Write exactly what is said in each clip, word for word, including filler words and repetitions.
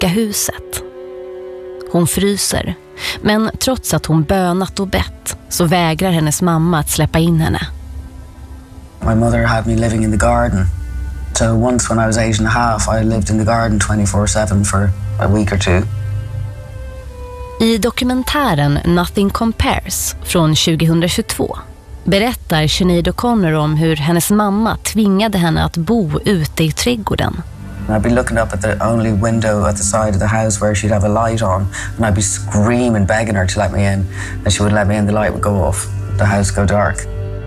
mörka huset. Hon fryser, men trots att hon bönat och bett så vägrar hennes mamma att släppa in henne. My mother had me living in the garden. So once when I was eight and a half, I lived in the garden twenty-four seven for a week or two. I dokumentären Nothing Compares från tjugohundratjugotvå berättar Sinéad O'Connor om hur hennes mamma tvingade henne att bo ute i trädgården. I'd be looking up at the only window at the side of the house where she'd have a light on, and I'd be screaming, begging her to let me in, and she would let me in, the light would go off, the house go dark.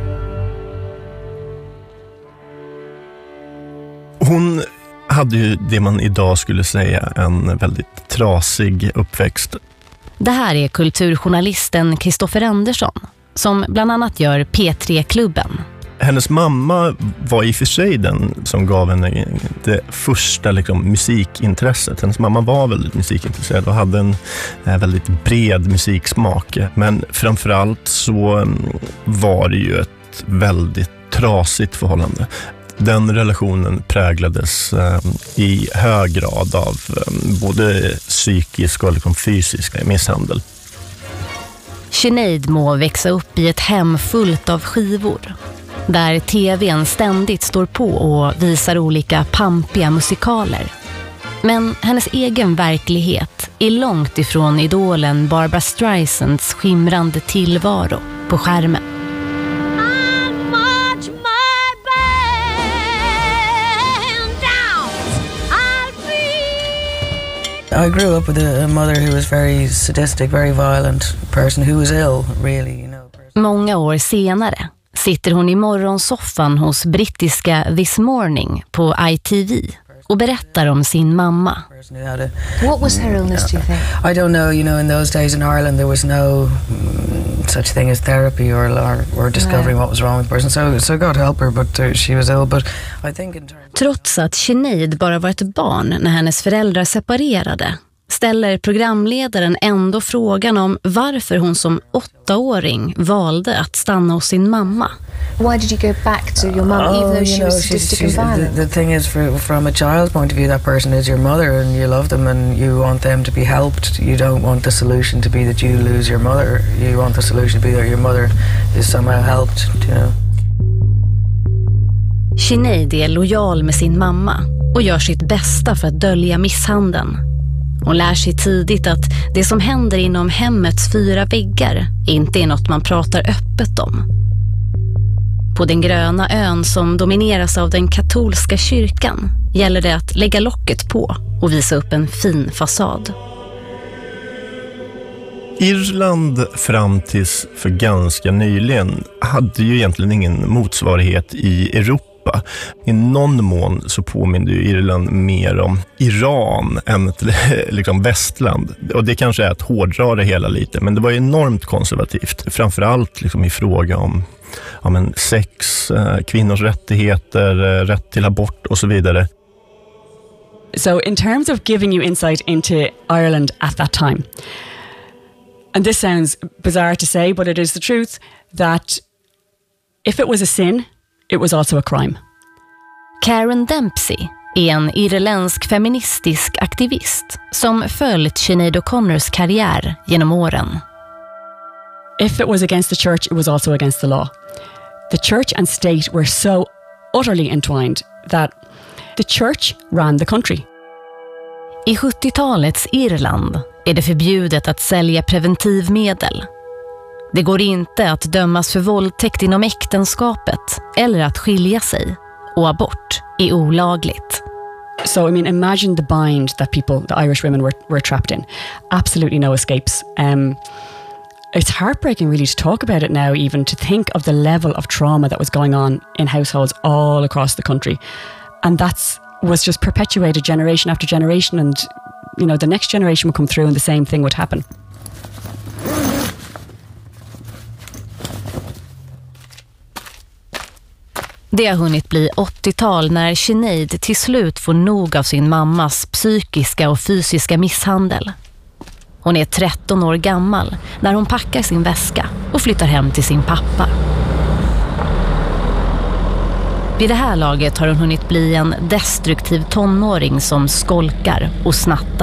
Hon hade ju det man idag skulle säga en väldigt trasig uppväxt. Det här är kulturjournalisten Kristoffer Andersson som bland annat gör P tre-klubben. Hennes mamma var i och för sig den som gav henne det första liksom, musikintresset. Hennes mamma var väldigt musikintresserad och hade en eh, väldigt bred musiksmak. Men framförallt så var det ju ett väldigt trasigt förhållande. Den relationen präglades eh, i hög grad av eh, både psykisk och liksom, fysisk misshandel. Sinéad må växa upp i ett hem fullt av skivor, där tvn ständigt står på och visar olika pampiga musikaler. Men hennes egen verklighet är långt ifrån idolen Barbra Streisands skimrande tillvaro på skärmen. I grew up with a mother who was very sadistic, very violent person who was ill, really, you know. Många år senare sitter hon i morgonsoffan hos brittiska This Morning på I T V och berättar om sin mamma. What was her illness, do you think? I don't know, you know, in those days in Ireland there was no mm, such thing as therapy or or, or discovering yeah. what was wrong with the person. So so God help her, but uh, she was ill, but I think in terms... Trots att Sinéad bara var ett barn när hennes föräldrar separerade, ställer programledaren ändå frågan om varför hon som åttaåring valde att stanna hos sin mamma. Why did you go back to your mum, even though she was sadistic and violent? The, the thing is, for, from a child's point of view, that person is your mother and you love them and you want them to be helped. You don't want the solution to be that you lose your mother. You want the solution to be that your mother is somehow helped, you know. Sinéad är lojal med sin mamma och gör sitt bästa för att dölja misshandeln. Hon lär sig tidigt att det som händer inom hemmets fyra väggar inte är något man pratar öppet om. På den gröna ön som domineras av den katolska kyrkan gäller det att lägga locket på och visa upp en fin fasad. Irland fram tills för ganska nyligen hade ju egentligen ingen motsvarighet i Europa. I någon mån så påminner ju Irland mer om Iran än ett liksom västland. Och det kanske är att hårdra det hela lite, men det var enormt konservativt. Framförallt liksom i fråga om ja, men sex, kvinnors rättigheter, rätt till abort och så vidare. So in terms of giving you insight into Ireland at that time, and this sounds bizarre to say, but it is the truth, that if it was a sin, it was also a crime. Karen Dempsey är en irländsk feministisk aktivist som följt Sinéad O'Connors karriär genom åren. If it was against the church, it was also against the law. The church and state were so utterly entwined that the church ran the country. I sjuttiotalets Irland är det förbjudet att sälja preventivmedel. Det går inte att dömas för våldtäkt inom äktenskapet eller att skilja sig, och abort är olagligt. So I mean, imagine the bind that people, the Irish women were, were trapped in. Absolutely no escapes. Um, it's heartbreaking really to talk about it now, even to think of the level of trauma that was going on in households all across the country. And that's was just perpetuated generation after generation, and you know, the next generation would come through and the same thing would happen. Det har hunnit bli åttiotal när Sinéad till slut får nog av sin mammas psykiska och fysiska misshandel. Hon är tretton år gammal när hon packar sin väska och flyttar hem till sin pappa. Vid det här laget har hon hunnit bli en destruktiv tonåring som skolkar och snattar.